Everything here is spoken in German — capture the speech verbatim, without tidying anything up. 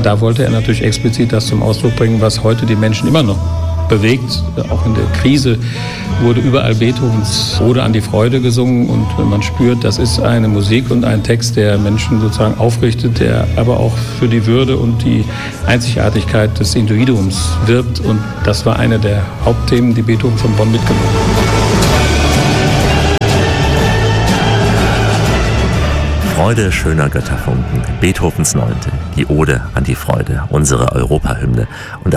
da wollte er natürlich explizit das zum Ausdruck bringen, was heute die Menschen immer noch bewegt. Auch in der Krise wurde überall Beethovens Ode an die Freude gesungen und man spürt, das ist eine Musik und ein Text, der Menschen sozusagen aufrichtet, der aber auch für die Würde und die Einzigartigkeit des Individuums wirbt, und das war eine der Hauptthemen, die Beethoven von Bonn mitgenommen hat. Freude schöner Götterfunken, Beethovens Neunte, die Ode an die Freude, unsere Europahymne. Und